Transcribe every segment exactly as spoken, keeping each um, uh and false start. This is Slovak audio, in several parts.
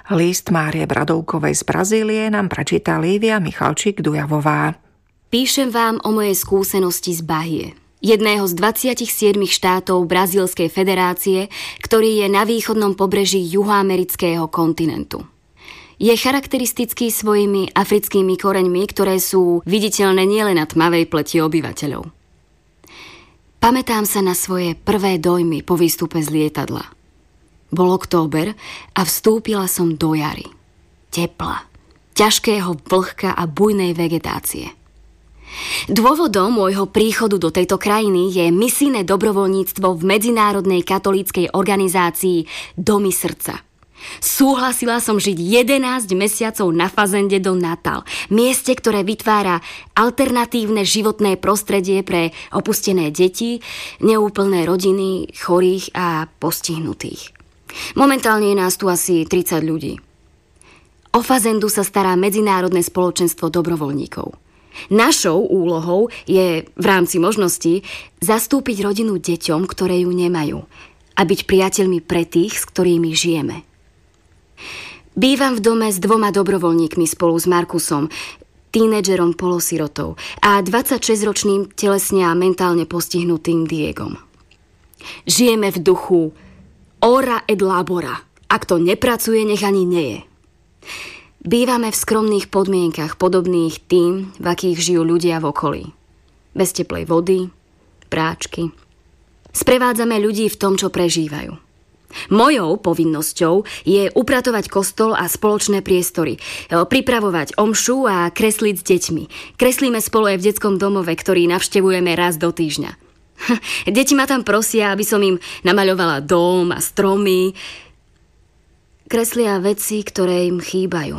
List Márie Bradovkovej z Brazílie nám prečíta Lívia Michalčík-Dujavová. Píšem vám o mojej skúsenosti z Bahie, jedného z dvadsiatich siedmich štátov Brazílskej federácie, ktorý je na východnom pobreží juhoamerického kontinentu. Je charakteristický svojimi africkými koreňmi, ktoré sú viditeľné nielen na tmavej pleti obyvateľov. Pamätám sa na svoje prvé dojmy po výstupe z lietadla. Bol október a vstúpila som do jary. Tepla, ťažkého vlhka a bujnej vegetácie. Dôvodom môjho príchodu do tejto krajiny je misijné dobrovoľníctvo v medzinárodnej katolíckej organizácii Domy srdca. Súhlasila som žiť jedenásť mesiacov na fazende do Natal, mieste, ktoré vytvára alternatívne životné prostredie pre opustené deti, neúplné rodiny, chorých a postihnutých. Momentálne je nás tu asi tridsať ľudí. O fazendu sa stará medzinárodné spoločenstvo dobrovoľníkov. Našou úlohou je v rámci možností zastúpiť rodinu deťom, ktoré ju nemajú, a byť priateľmi pre tých, s ktorými žijeme. Bývam v dome s dvoma dobrovoľníkmi spolu s Markusom, tínedžerom polosirotou, a dvadsaťšesťročným telesne a mentálne postihnutým Diegom. Žijeme v duchu ora et labora. Ak to nepracuje, nech ani neje. Bývame v skromných podmienkach, podobných tým, v akých žijú ľudia v okolí. Bez teplej vody, práčky. Sprevádzame ľudí v tom, čo prežívajú. Mojou povinnosťou je upratovať kostol a spoločné priestory, pripravovať omšu a kresliť s deťmi. Kreslíme spolu aj v detskom domove, ktorý navštevujeme raz do týždňa. Deti ma tam prosia, aby som im namaľovala dom a stromy. Kreslia veci, ktoré im chýbajú.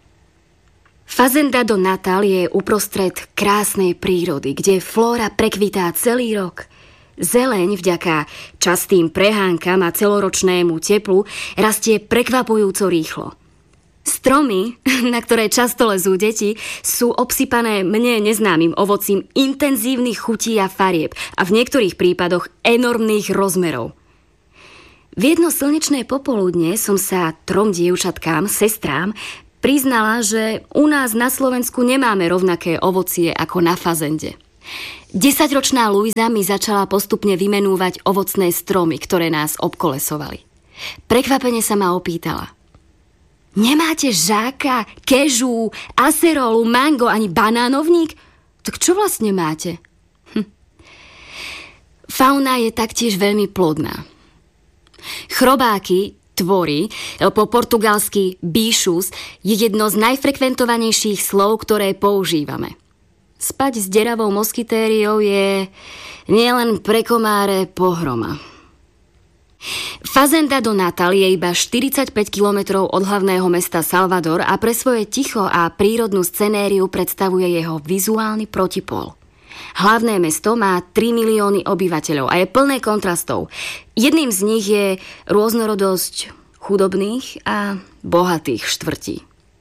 Fazenda do Natal je uprostred krásnej prírody, kde flóra prekvitá celý rok. Zeleň vďaka častým prehánkam a celoročnému teplu rastie prekvapujúco rýchlo. Stromy, na ktoré často lezú deti, sú obsypané mne neznámym ovocím intenzívnych chutí a farieb a v niektorých prípadoch enormných rozmerov. V jedno slnečné popoludne som sa trom dievčatkám, sestrám, priznala, že u nás na Slovensku nemáme rovnaké ovocie ako na fazende. Desaťročná Luisa mi začala postupne vymenúvať ovocné stromy, ktoré nás obkolesovali. Prekvapene sa ma opýtala: Nemáte žáka, kežu, acerolu, mango ani banánovník? Tak čo vlastne máte? Hm. Fauna je taktiež veľmi plodná. Chrobáky, tvory, po portugalsky bichos, je jedno z najfrekventovanejších slov, ktoré používame. Spať s deravou moskytériou je nielen pre komáre pohroma. Fazenda do Natal je iba štyridsaťpäť kilometrov od hlavného mesta Salvador a pre svoje ticho a prírodnú scenériu predstavuje jeho vizuálny protipól. Hlavné mesto má tri milióny obyvateľov a je plné kontrastov. Jedným z nich je rôznorodosť chudobných a bohatých štvrtí.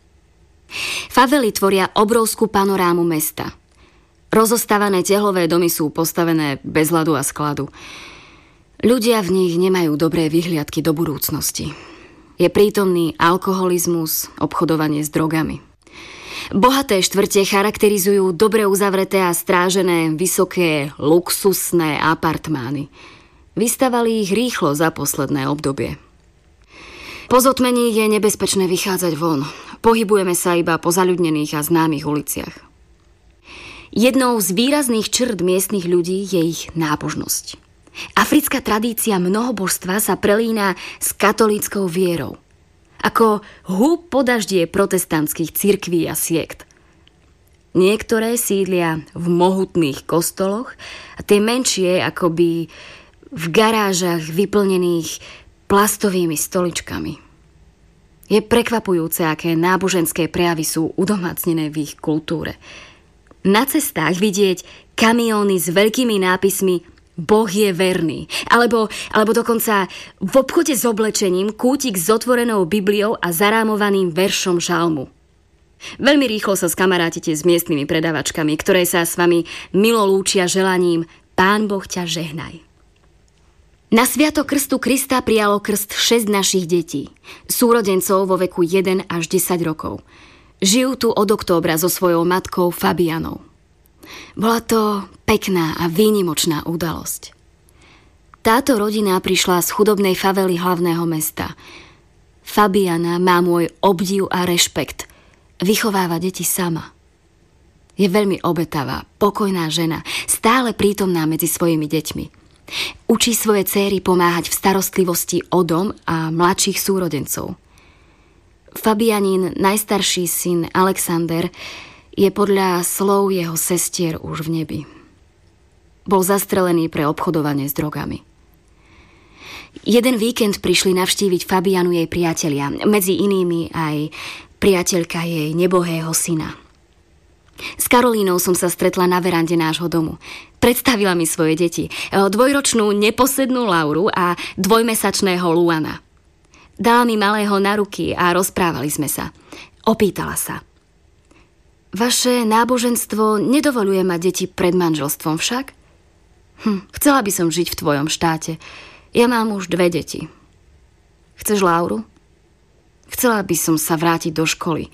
Favely tvoria obrovskú panorámu mesta. Rozostávané tehlové domy sú postavené bez ľadu a skladu. Ľudia v nich nemajú dobré vyhliadky do budúcnosti. Je prítomný alkoholizmus, obchodovanie s drogami. Bohaté štvrte charakterizujú dobre uzavreté a strážené vysoké, luxusné apartmány. Vystavali ich rýchlo za posledné obdobie. Po zotmení je nebezpečné vychádzať von. Pohybujeme sa iba po zaľudnených a známych uliciach. Jednou z výrazných črt miestnych ľudí je ich nábožnosť. Africká tradícia mnohobožstva sa prelína s katolíckou vierou. Ako húb po daždie protestantských cirkví a siekt. Niektoré sídlia v mohutných kostoloch a tie menšie akoby v garážach vyplnených plastovými stoličkami. Je prekvapujúce, aké náboženské prejavy sú udomácnené v ich kultúre. Na cestách vidieť kamióny s veľkými nápismi Boh je verný. Alebo, alebo dokonca v obchode s oblečením kútik s otvorenou Bibliou a zarámovaným veršom žalmu. Veľmi rýchlo sa skamarátite s miestnymi predavačkami, ktoré sa s vami milo lúčia želaním Pán Boh ťa žehnaj. Na sviatok krstu Krista prijalo krst šesť našich detí, súrodencov vo veku jeden až desať rokov. Žijú tu od októbra so svojou matkou Fabianou. Bola to pekná a výnimočná udalosť. Táto rodina prišla z chudobnej favely hlavného mesta. Fabiana má môj obdiv a rešpekt. Vychováva deti sama. Je veľmi obetavá, pokojná žena, stále prítomná medzi svojimi deťmi. Učí svoje céry pomáhať v starostlivosti o dom a mladších súrodencov. Fabianin najstarší syn Alexander je podľa slov jeho sestier už v nebi. Bol zastrelený pre obchodovanie s drogami. Jeden víkend prišli navštíviť Fabianu jej priatelia, medzi inými aj priateľka jej nebohého syna. S Karolínou som sa stretla na verande nášho domu. Predstavila mi svoje deti, dvojročnú neposednú Lauru a dvojmesačného Luana. Dala mi malého na ruky a rozprávali sme sa. Opýtala sa. Vaše náboženstvo nedovoľuje mať deti pred manželstvom však? Hm, chcela by som žiť v tvojom štáte. Ja mám už dve deti. Chceš Lauru? Chcela by som sa vrátiť do školy.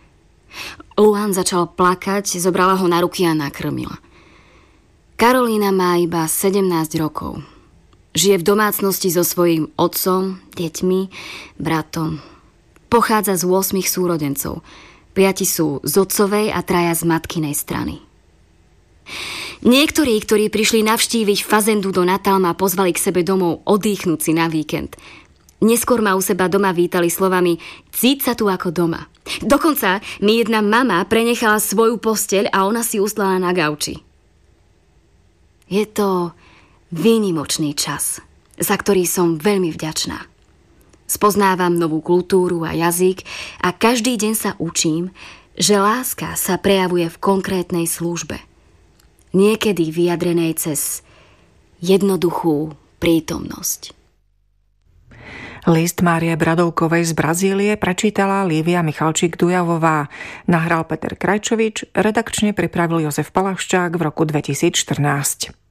Luan začal plakať, zobrala ho na ruky a nakrmila. Karolína má iba sedemnásť rokov. Žije v domácnosti so svojím otcom, deťmi, bratom. Pochádza z ôsmich súrodencov. Piati sú z otcovej a traja z matkinej strany. Niektorí, ktorí prišli navštíviť fazendu do Natal, ma pozvali k sebe domov odýchnúť si na víkend. Neskôr ma u seba doma vítali slovami cíť sa tu ako doma. Dokonca mi jedna mama prenechala svoju posteľ a ona si uslala na gauči. Je to výnimočný čas, za ktorý som veľmi vďačná. Spoznávam novú kultúru a jazyk a každý deň sa učím, že láska sa prejavuje v konkrétnej službe. Niekedy vyjadrenej cez jednoduchú prítomnosť. List Márie Bradovkovej z Brazílie prečítala Lívia Michalčík-Dujavová. Nahral Peter Krajčovič, redakčne pripravil Jozef Palaščák v roku dvetisícštrnásť.